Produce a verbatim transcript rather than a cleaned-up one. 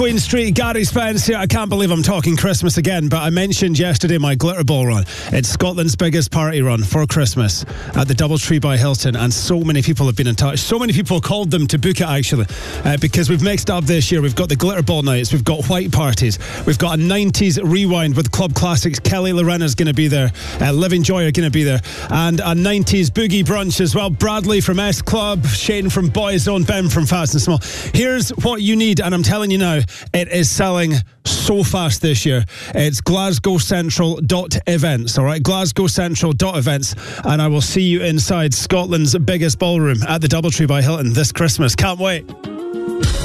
Queen Street, Gary Spence here. I can't believe I'm talking Christmas again, but I mentioned yesterday my Glitter Ball run. It's Scotland's biggest party run for Christmas at the Doubletree by Hilton, and so many people have been in touch. So many people called them to book it, actually, uh, because we've mixed up this year. We've got the Glitter Ball nights, we've got white parties, we've got a nineties rewind with club classics. Kelly Lorena's going to be there, uh, Living Joy are going to be there, and a nineties boogie brunch as well. Bradley from S Club, Shane from Boyzone, Ben from Fast and Small. Here's what you need, and I'm telling you now, it is selling so fast this year. It's glasgow central dot events, all right? glasgow central dot events, and I will see you inside Scotland's biggest ballroom at the Doubletree by Hilton this Christmas. Can't wait.